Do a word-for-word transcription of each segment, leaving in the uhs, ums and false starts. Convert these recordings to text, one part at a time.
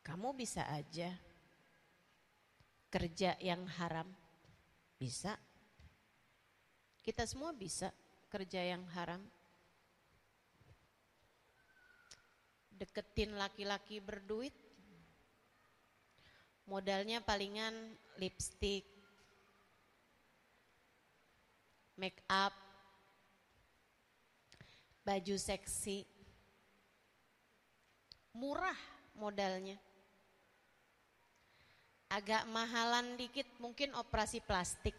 Kamu bisa aja kerja yang haram, bisa. Kita semua bisa kerja yang haram. Deketin laki-laki berduit, modalnya palingan lipstick, make up, baju seksi, murah modalnya. Agak mahalan dikit mungkin operasi plastik,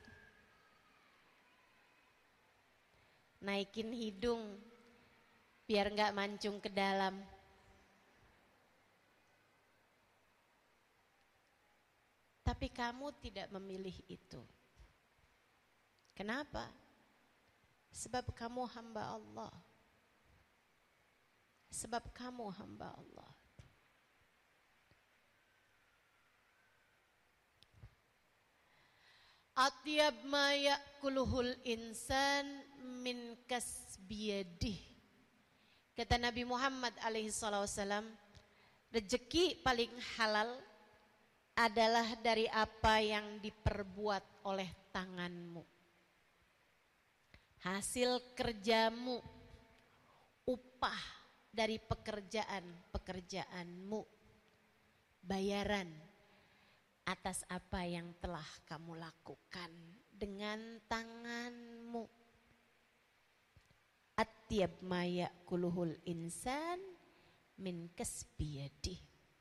naikin hidung biar nggak mancung ke dalam. Tapi kamu tidak memilih itu. Kenapa? Sebab kamu hamba Allah. Sebab kamu hamba Allah. Atyab ma ya'kuluhul insan min kasbiyadih. Kata Nabi Muhammad alaihi salatu wasallam, rezeki paling halal adalah dari apa yang diperbuat oleh tanganmu. Hasil kerjamu, upah dari pekerjaan-pekerjaanmu, bayaran atas apa yang telah kamu lakukan dengan tanganmu. Atyab ma ya'kuluhul insan min kasbiyadih.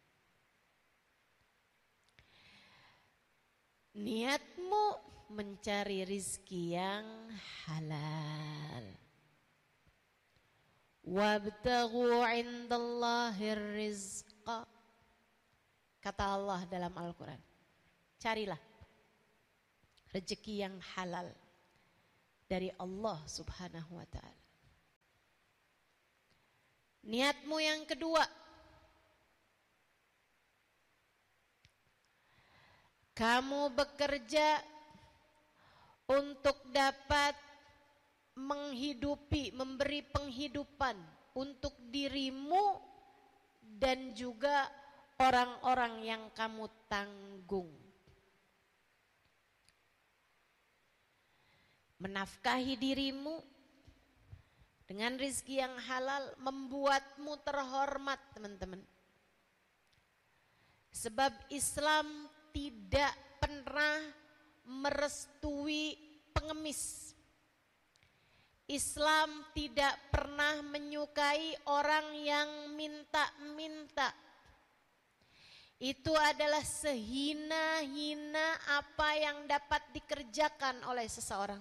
Niatmu mencari rizki yang halal. Wabtaghu indallahir rizqa. Kata Allah dalam Al-Quran, carilah rezeki yang halal dari Allah subhanahu wa ta'ala. Niatmu yang kedua, kamu bekerja untuk dapat menghidupi, memberi penghidupan untuk dirimu dan juga orang-orang yang kamu tanggung. Menafkahi dirimu dengan rezeki yang halal membuatmu terhormat, teman-teman. Sebab Islam tidak pernah merestui pengemis. Islam tidak pernah menyukai orang yang minta-minta. Itu adalah sehina-hina apa yang dapat dikerjakan oleh seseorang.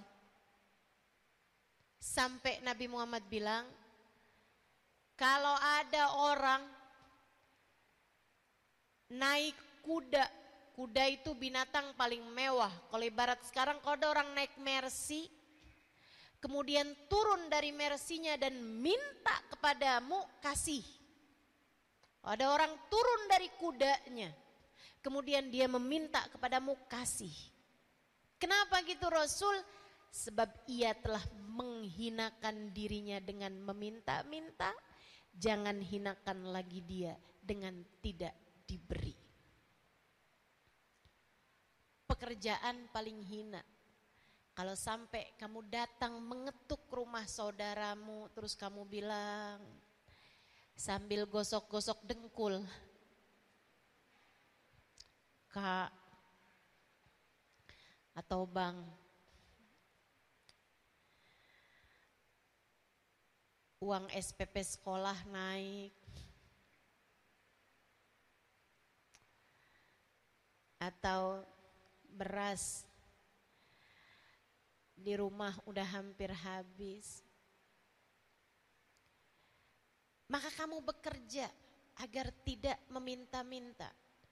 Sampai Nabi Muhammad bilang, kalau ada orang naik kuda, kuda itu binatang paling mewah. Kalau ibarat sekarang kalau ada orang naik Mercy, kemudian turun dari Mercy-nya dan minta kepadamu, kasih. Ada orang turun dari kudanya, kemudian dia meminta kepadamu, kasih. Kenapa gitu Rasul? Sebab ia telah menghinakan dirinya dengan meminta-minta. Jangan hinakan lagi dia dengan tidak diberi. Pekerjaan paling hina, kalau sampai kamu datang mengetuk rumah saudaramu, terus kamu bilang sambil gosok-gosok dengkul, Kak atau Bang, uang S P P sekolah naik, atau beras di rumah udah hampir habis. Maka kamu bekerja agar tidak meminta-minta.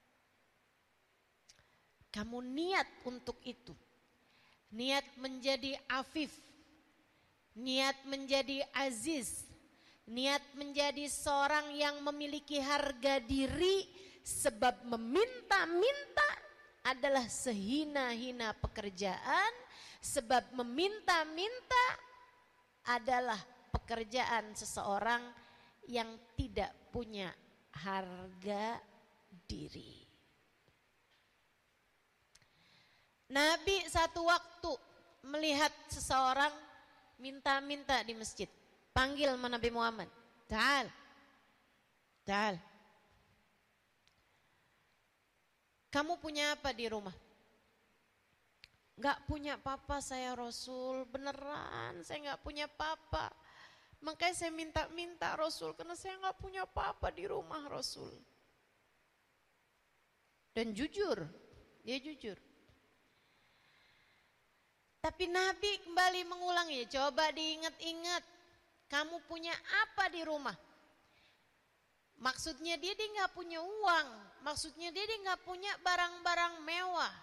Kamu niat untuk itu. Niat menjadi afif, niat menjadi aziz, niat menjadi seorang yang memiliki harga diri. Sebab meminta-minta adalah sehina-hina pekerjaan. Sebab meminta-minta adalah pekerjaan seseorang yang tidak punya harga diri. Nabi satu waktu melihat seseorang minta-minta di masjid. Panggil Nabi Muhammad. Ta'al. Ta'al. Kamu punya apa di rumah? Gak punya papa saya Rasul. Beneran saya gak punya papa. Makanya saya minta-minta Rasul. Karena saya gak punya papa di rumah Rasul. Dan jujur. Dia jujur. Tapi Nabi kembali mengulangi. Coba diingat-ingat. Kamu punya apa di rumah? Maksudnya dia dia nggak punya uang, maksudnya dia dia nggak punya barang-barang mewah.